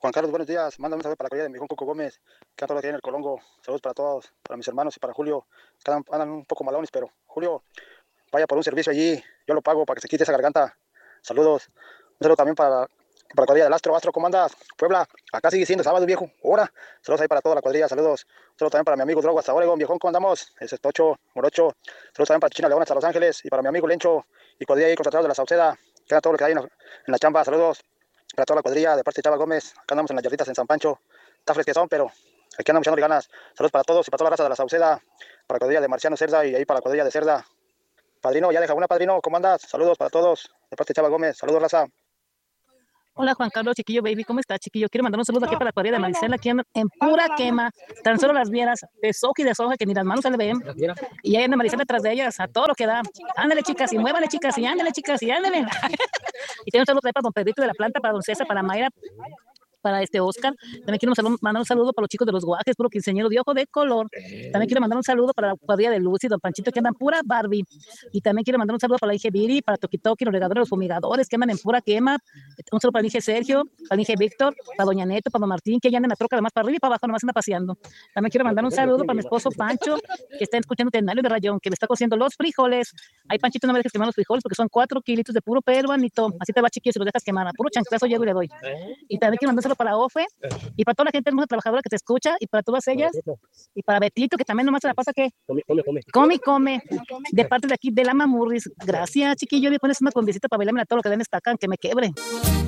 Juan Carlos, buenos días. Mándame un saludo para la cuadrilla de mi hijo Coco Gómez, que anda todo aquí en el Colongo. Saludos para todos, para mis hermanos y para Julio, que andan un poco malones, pero Julio, vaya por un servicio allí, yo lo pago para que se quite esa garganta. Saludos. Un saludo también para la cuadrilla del Astro. Astro, ¿cómo andas? Puebla, acá sigue siendo sábado, viejo. Ahora, saludos ahí para toda la cuadrilla, saludos. Un saludo también para mi amigo Drogas, Oregon, viejón, ¿cómo andamos? Ese es Tocho, Morocho. Saludos también para China León hasta Los Ángeles y para mi amigo Lencho y cuadrilla ahí contratados de la Sauceda, que todo lo que hay en la chamba. Saludos para toda la cuadrilla de parte de Chava Gómez. Acá andamos en las yarditas en San Pancho. Está fresquezón, pero aquí andamos echándole ganas. Saludos para todos y para toda la raza de la Sauceda, para la cuadrilla de Marciano Cerda y ahí para la cuadrilla de Cerda. Padrino, ya deja una, padrino, ¿cómo andas? Saludos para todos de parte de Chava Gómez. Saludos, raza. Hola Juan Carlos, chiquillo baby, ¿cómo está, chiquillo? Quiero mandar un saludo aquí para la cuadrilla de Maricela, aquí en pura quema, tan solo las vieras de soja y de soja que ni las manos se le ven, y ahí anda Maricela detrás de ellas, a todo lo que da. Ándale chicas, y muévale chicas, y ándale chicas, y ándale. Y tiene un saludo para don Pedrito de la Planta, para don César, para Mayra, para Oscar. También quiero mandar un saludo para los chicos de los guajes, puro quinceañero de ojo de color. También quiero mandar un saludo para la cuadrilla de Lucy, don Panchito, que andan pura Barbie. Y también quiero mandar un saludo para la Inge Viri, para Toki Toki, los regadores, los fumigadores, que andan en pura quema. Un saludo para el Inge Sergio, para el Inge Víctor, para doña Neto, para don Martín, que ya anda en la troca, además para arriba y para abajo, nomás anda paseando. También quiero mandar un saludo para mi esposo Pancho, que está escuchando Tenario de Rayón, que le está cociendo los frijoles. Ay, Panchito, no me dejes quemar los frijoles, porque son 4 kilitos de puro peruanito. Así te va, chiquillo, si los dejas quemar. A puro chanclazo llego y le doy. Y también quiero mandárselo para Ofe, y para toda la gente hermosa trabajadora que te escucha, y para todas ellas, y para Betito, que también nomás se la pasa que come, de parte de aquí de la Mamurris. Gracias, chiquillo, le pones una condiecita para bailarme a todo lo que den estacan, que me quebre.